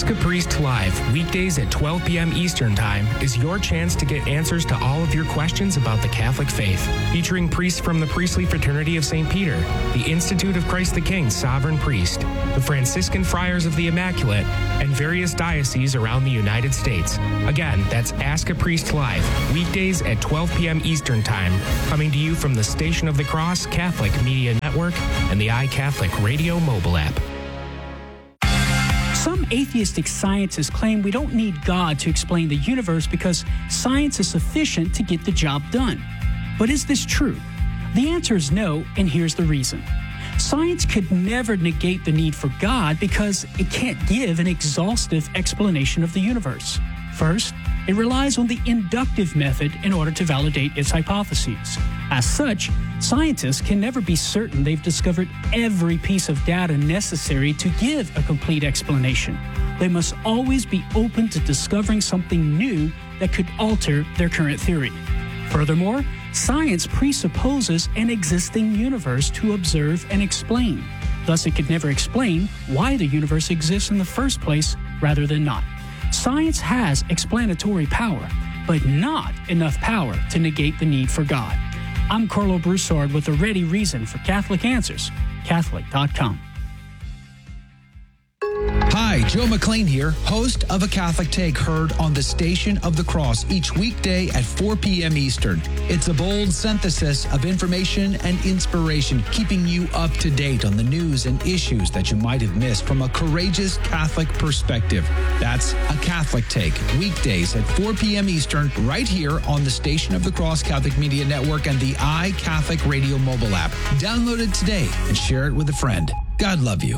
Ask a Priest Live, weekdays at 12 p.m. Eastern Time, is your chance to get answers to all of your questions about the Catholic faith. Featuring priests from the Priestly Fraternity of St. Peter, the Institute of Christ the King Sovereign Priest, the Franciscan Friars of the Immaculate, and various dioceses around the United States. Again, that's Ask a Priest Live, weekdays at 12 p.m. Eastern Time, coming to you from the Station of the Cross Catholic Media Network and the iCatholic Radio mobile app. Some atheistic scientists claim we don't need God to explain the universe because science is sufficient to get the job done. But is this true? The answer is no, and here's the reason. Science could never negate the need for God because it can't give an exhaustive explanation of the universe. First, it relies on the inductive method in order to validate its hypotheses. As such, scientists can never be certain they've discovered every piece of data necessary to give a complete explanation. They must always be open to discovering something new that could alter their current theory. Furthermore, science presupposes an existing universe to observe and explain. Thus, it could never explain why the universe exists in the first place rather than not. Science has explanatory power, but not enough power to negate the need for God. I'm Carlo Broussard with a ready reason for Catholic Answers, Catholic.com. Hi, Joe McLean here, host of A Catholic Take, heard on the Station of the Cross each weekday at 4 p.m. Eastern. It's a bold synthesis of information and inspiration, keeping you up to date on the news and issues that you might have missed from a courageous Catholic perspective. That's A Catholic Take, weekdays at 4 p.m. Eastern, right here on the Station of the Cross Catholic Media Network and the iCatholic Radio mobile app. Download it today and share it with a friend. God love you.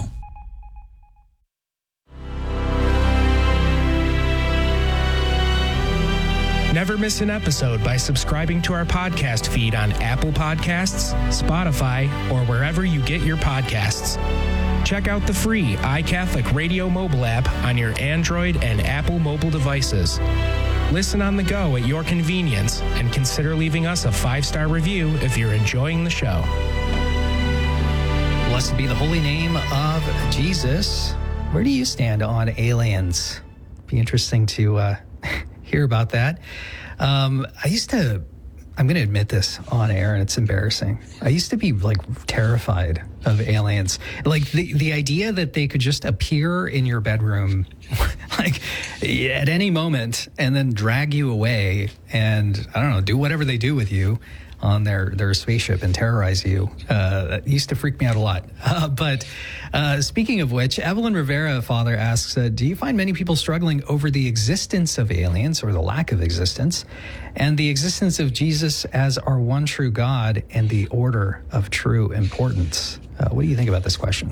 Never miss an episode by subscribing to our podcast feed on Apple Podcasts, Spotify, or wherever you get your podcasts. Check out the free iCatholic Radio mobile app on your Android and Apple mobile devices. Listen on the go at your convenience and consider leaving us a 5-star review if you're enjoying the show. Blessed be the holy name of Jesus. Where do you stand on aliens? Be interesting to hear about that. I'm going to admit this on air, and it's embarrassing. I used to be terrified of aliens. The idea that they could just appear in your bedroom at any moment and then drag you away and, I don't know, do whatever they do with you on their spaceship and terrorize you. That used to freak me out a lot. But speaking of which, Evelyn Rivera, Father, asks, do you find many people struggling over the existence of aliens or the lack of existence and the existence of Jesus as our one true God and the order of true importance? What do you think about this question?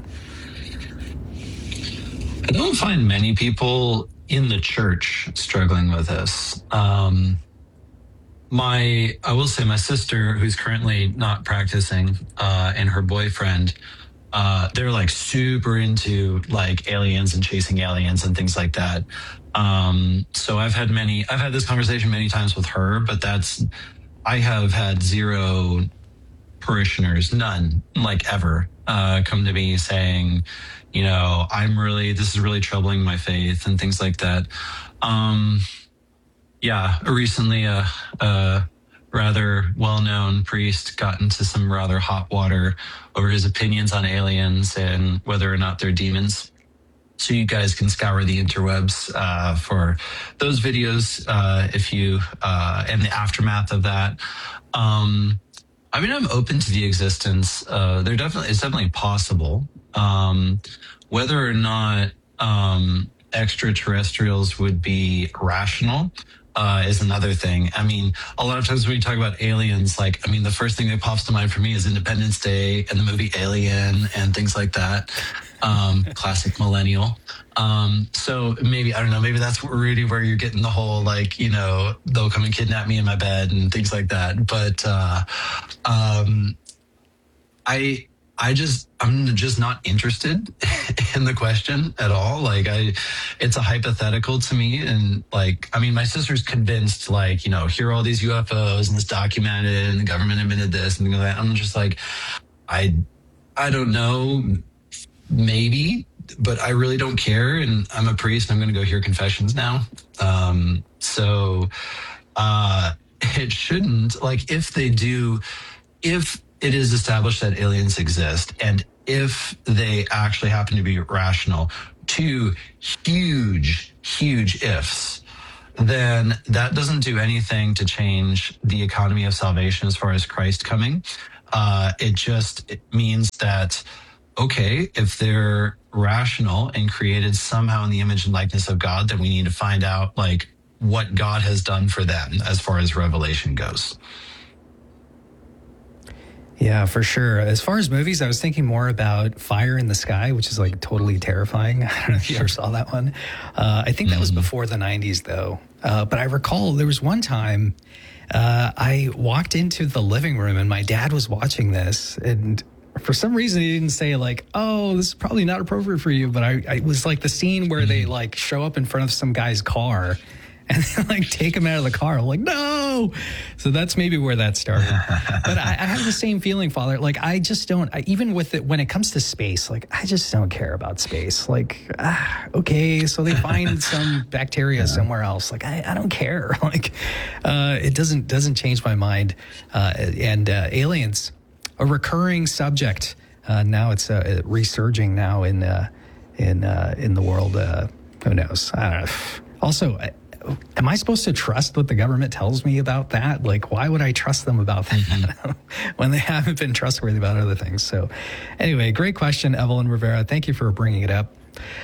I don't find many people in the church struggling with this. I will say my sister, who's currently not practicing, and her boyfriend, they're super into aliens and chasing aliens and things like that. So I've had this conversation many times with her, but I have had zero parishioners, none, ever, come to me saying, this is really troubling my faith and things like that. Recently a rather well-known priest got into some rather hot water over his opinions on aliens and whether or not they're demons. So you guys can scour the interwebs for those videos if you and the aftermath of that. I'm open to the existence. It's definitely possible. Whether or not extraterrestrials would be rational is another thing. A lot of times when we talk about aliens, the first thing that pops to mind for me is Independence Day and the movie Alien and things like that. Classic millennial. So maybe, I don't know, maybe that's really where you're getting the whole, they'll come and kidnap me in my bed and things like that. But I'm just not interested in the question at all. It's a hypothetical to me. And my sister's convinced, here are all these UFOs and it's documented and the government admitted this and things like that. I'm just I don't know, maybe, but I really don't care. And I'm a priest and I'm going to go hear confessions now. So it shouldn't, like, if it is established that aliens exist, and if they actually happen to be rational, two huge ifs, then that doesn't do anything to change the economy of salvation as far as Christ coming. It means that, okay, if they're rational and created somehow in the image and likeness of God, then we need to find out, like, what God has done for them as far as revelation goes. Yeah, for sure. As far as movies, I was thinking more about Fire in the Sky, which is like totally terrifying. I don't know if you ever saw that one. I think that was before the 90s, though. But I recall there was one time I walked into the living room and my dad was watching this. And for some reason, he didn't say, like, oh, this is probably not appropriate for you. But I was like the scene where they like show up in front of some guy's car and then, like, take him out of the car. I'm like, no. So that's maybe where that started. But I have the same feeling, Father. Like, I just don't, even with it, when it comes to space, like, I just don't care about space. Like, okay, so they find some bacteria somewhere else. Like, I don't care. Like, it doesn't change my mind. And aliens, a recurring subject. Now it's resurging now in the world. Who knows? I don't know. Also, am I supposed to trust what the government tells me about that? Like, why would I trust them about that when they haven't been trustworthy about other things? So anyway, great question, Evelyn Rivera. Thank you for bringing it up.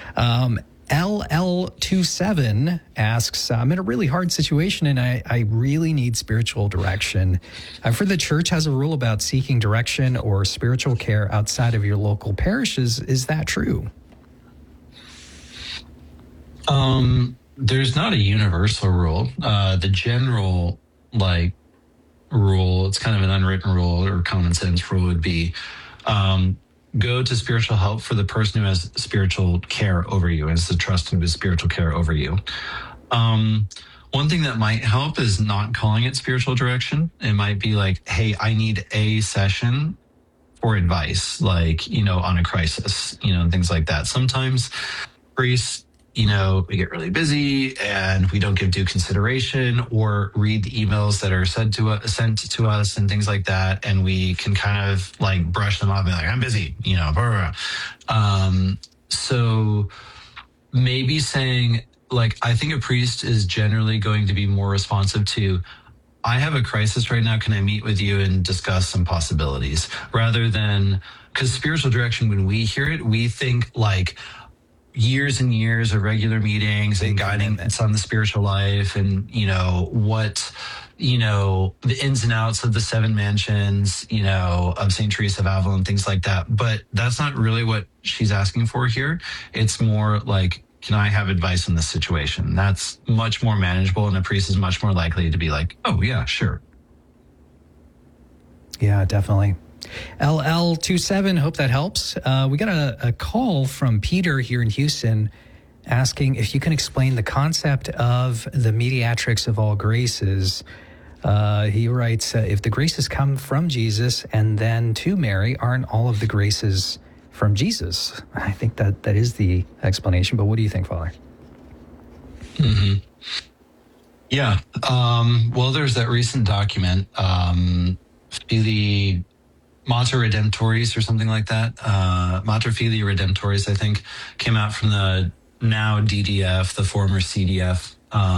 LL27 asks, I'm in a really hard situation and I really need spiritual direction. I've heard the church has a rule about seeking direction or spiritual care outside of your local parishes. Is that true? There's not a universal rule. The general, like, rule, it's kind of an unwritten rule or common sense rule, would be go to spiritual help for the person who has spiritual care over you, and it's the trust who has spiritual care over you. One thing that might help is not calling it spiritual direction. It might be like, hey, I need a session for advice, like, on a crisis, and things like that. Sometimes priests, we get really busy and we don't give due consideration or read the emails that are sent to us and things like that. And we can kind of like brush them off and be like, I'm busy, blah, blah, blah. So maybe saying, like, I think a priest is generally going to be more responsive to, I have a crisis right now. Can I meet with you and discuss some possibilities, rather than, because spiritual direction, when we hear it, we think like years and years of regular meetings and guidance on the spiritual life and, what, the ins and outs of the seven mansions, of St. Teresa of Avila and things like that. But that's not really what she's asking for here. It's more like, can I have advice in this situation? That's much more manageable, and a priest is much more likely to be like, oh, yeah, sure. Yeah, definitely. LL27, hope that helps. We got a call from Peter here in Houston asking if you can explain the concept of the mediatrix of all graces. He writes, if the graces come from Jesus and then to Mary, aren't all of the graces from Jesus? I think that is the explanation, but what do you think, Father? Mm-hmm. Yeah. Well, there's that recent document, Filii Mater Redemptoris or something like that. Mater Filii Redemptoris, I think, came out from the now DDF, the former CDF.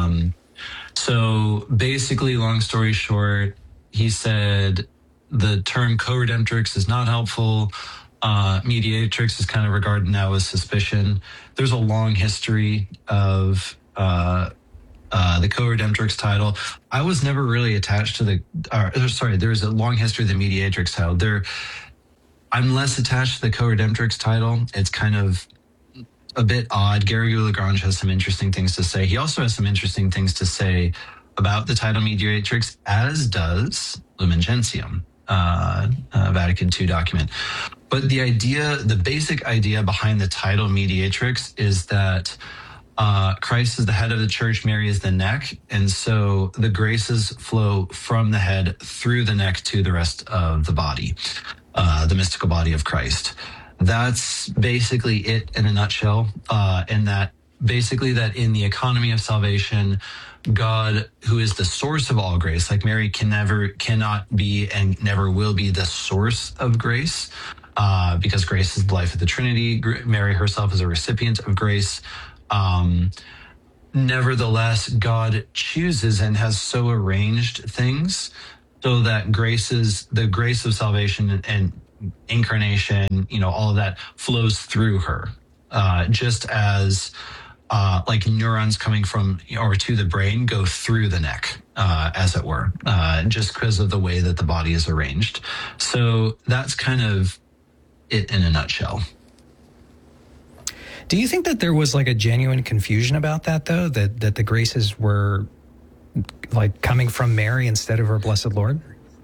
So basically, long story short, he said the term co-redemptrix is not helpful. Mediatrix is kind of regarded now with suspicion. There's a long history of the co-redemptrix title. I was never really attached to there's a long history of the mediatrix title. I'm less attached to the co-redemptrix title. It's kind of a bit odd. Garrigou-Lagrange has some interesting things to say. He also has some interesting things to say about the title mediatrix, as does Lumen Gentium, Vatican II document. But the basic idea behind the title mediatrix is that Christ is the head of the church, Mary is the neck, and so the graces flow from the head through the neck to the rest of the body, the mystical body of Christ. That's basically it in a nutshell. And that basically that in the economy of salvation, God, who is the source of all grace, like Mary cannot be and never will be the source of grace, because grace is the life of the Trinity. Mary herself is a recipient of grace. Nevertheless, God chooses and has so arranged things so that the grace of salvation and incarnation, all of that flows through her, just as like neurons coming from or to the brain go through the neck, as it were, just because of the way that the body is arranged. So that's kind of it in a nutshell. Do you think that there was like a genuine confusion about that, though, that the graces were like coming from Mary instead of our blessed Lord?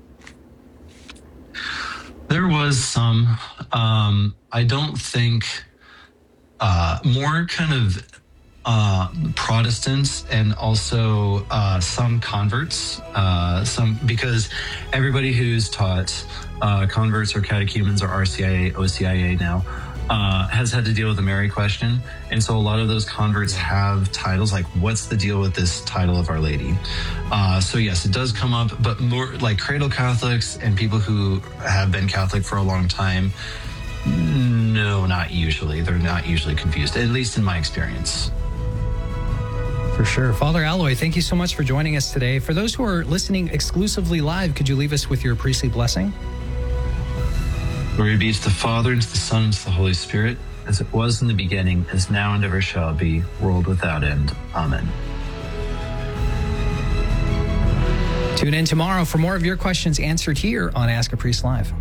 There was some. I don't think more kind of Protestants and also some converts, because everybody who's taught converts or catechumens or RCIA, OCIA now, has had to deal with the Mary question. And so a lot of those converts have titles like, what's the deal with this title of Our Lady? So yes, it does come up, but more like cradle Catholics and people who have been Catholic for a long time, no, not usually. They're not usually confused, at least in my experience. For sure. Father Alloy, thank you so much for joining us today. For those who are listening exclusively live, could you leave us with your priestly blessing? Glory be to the Father, and to the Son, and to the Holy Spirit, as it was in the beginning, is now, and ever shall be, world without end. Amen. Tune in tomorrow for more of your questions answered here on Ask a Priest Live.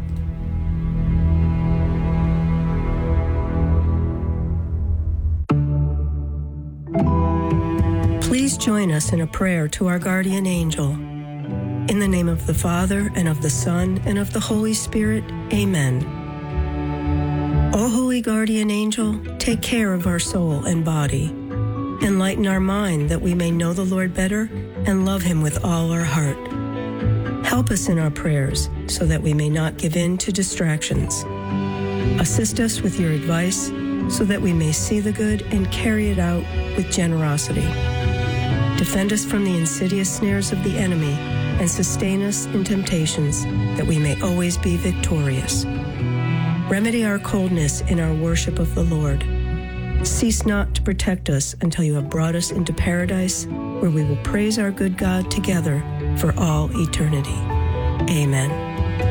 Please join us in a prayer to our guardian angel. In the name of the Father, and of the Son, and of the Holy Spirit, amen. O holy guardian angel, take care of our soul and body. Enlighten our mind that we may know the Lord better and love him with all our heart. Help us in our prayers so that we may not give in to distractions. Assist us with your advice so that we may see the good and carry it out with generosity. Defend us from the insidious snares of the enemy and sustain us in temptations that we may always be victorious. Remedy our coldness in our worship of the Lord. Cease not to protect us until you have brought us into paradise, where we will praise our good God together for all eternity. Amen.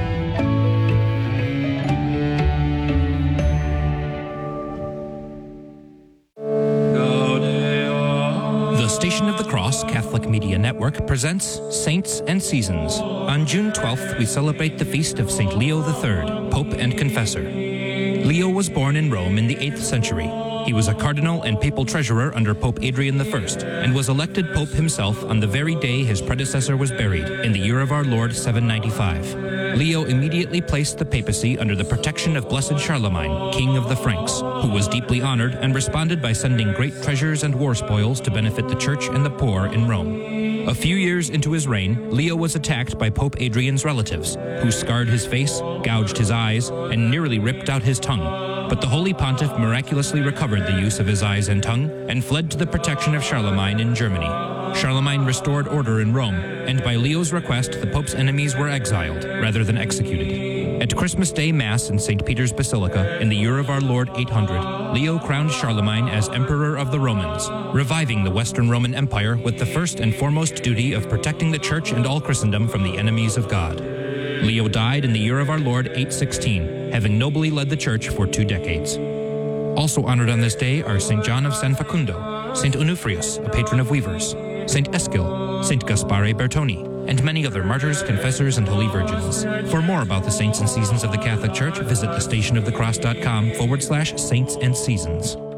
The Station of the Cross Catholic Media Network presents Saints and Seasons. On June 12th, we celebrate the feast of St. Leo III, Pope and Confessor. Leo was born in Rome in the 8th century. He was a cardinal and papal treasurer under Pope Adrian I and was elected Pope himself on the very day his predecessor was buried, in the year of our Lord 795. Leo immediately placed the papacy under the protection of Blessed Charlemagne, King of the Franks, who was deeply honored and responded by sending great treasures and war spoils to benefit the church and the poor in Rome. A few years into his reign, Leo was attacked by Pope Adrian's relatives, who scarred his face, gouged his eyes, and nearly ripped out his tongue. But the Holy Pontiff miraculously recovered the use of his eyes and tongue and fled to the protection of Charlemagne in Germany. Charlemagne restored order in Rome, and by Leo's request, the Pope's enemies were exiled rather than executed. At Christmas Day Mass in St. Peter's Basilica, in the year of our Lord 800, Leo crowned Charlemagne as Emperor of the Romans, reviving the Western Roman Empire with the first and foremost duty of protecting the Church and all Christendom from the enemies of God. Leo died in the year of our Lord 816, having nobly led the Church for 2 decades. Also honored on this day are St. John of San Facundo, St. Onufrius, a patron of weavers, St. Eskill, St. Gaspare Bertoni, and many other martyrs, confessors, and holy virgins. For more about the saints and seasons of the Catholic Church, visit thestationofthecross.com/saints and seasons.